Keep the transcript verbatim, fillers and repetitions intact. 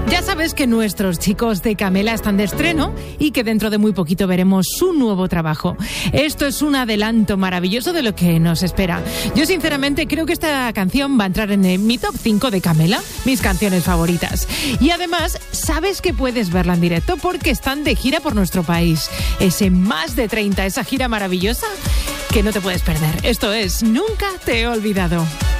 Ya sabes que nuestros chicos de Camela están de estreno y que dentro de muy poquito veremos su nuevo trabajo. Esto es un adelanto maravilloso de lo que nos espera. Yo sinceramente creo que esta canción va a entrar en mi top cinco de Camela, mis canciones favoritas. Y además, sabes que puedes verla en directo porque están de gira por nuestro país. Ese Más de treinta, esa gira maravillosa que no te puedes perder. Esto es Nunca te he olvidado.